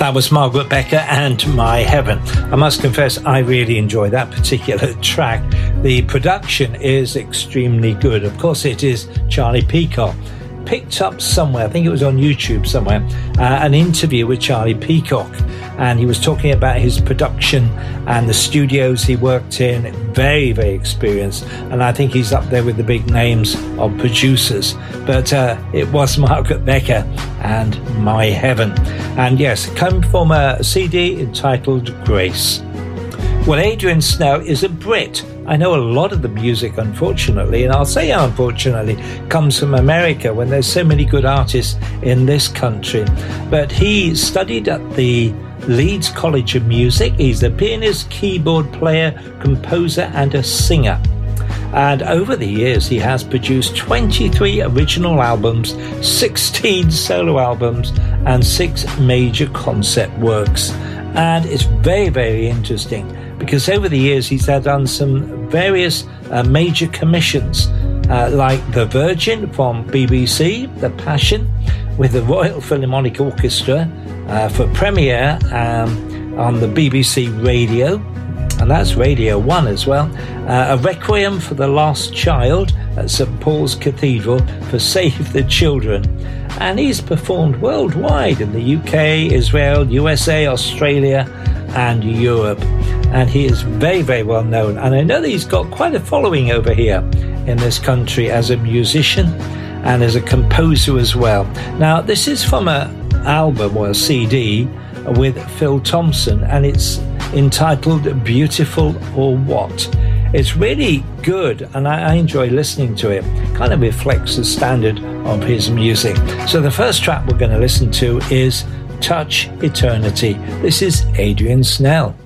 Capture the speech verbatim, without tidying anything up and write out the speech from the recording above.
That was Margaret Becker and My Heaven. I must confess, I really enjoy that particular track. The production is extremely good. Of course, it is Charlie Peacock. Picked up somewhere, I think it was on YouTube somewhere, uh, an interview with Charlie Peacock, and he was talking about his production and the studios he worked in. Very, very experienced, and I think he's up there with the big names of producers. But uh, it was Margaret Becker and My Heaven. And yes, it came from a C D entitled Grace. Well, Adrian Snell is a Brit. I know a lot of the music, unfortunately, and I'll say unfortunately, comes from America when there's so many good artists in this country. But he studied at the Leeds College of Music. He's a pianist, keyboard player, composer, and a singer. And over the years, he has produced twenty-three original albums, sixteen solo albums, and six major concept works. And it's very, very interesting, because over the years he's had done some various uh, major commissions, uh, like The Virgin from B B C, The Passion with the Royal Philharmonic Orchestra uh, for premiere um, on the B B C Radio, and that's Radio one as well, uh, a Requiem for the Lost Child at St Paul's Cathedral for Save the Children. And he's performed worldwide in the U K, Israel, U S A, Australia, and Europe. And he is very, very well known. And I know that he's got quite a following over here in this country as a musician and as a composer as well. Now, this is from an album or a C D with Phil Thompson, and it's entitled Beautiful or What. It's really good, and I, I enjoy listening to it. Kind of reflects the standard of his music. So the first track we're going to listen to is Touch Eternity. This is Adrian Snell.